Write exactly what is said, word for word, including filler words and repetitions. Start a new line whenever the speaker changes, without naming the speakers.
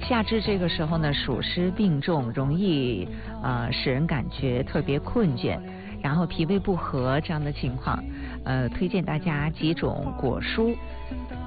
夏至这个时候呢，暑湿病重，容易呃使人感觉特别困倦，然后脾胃不和这样的情况，呃，推荐大家几种果蔬。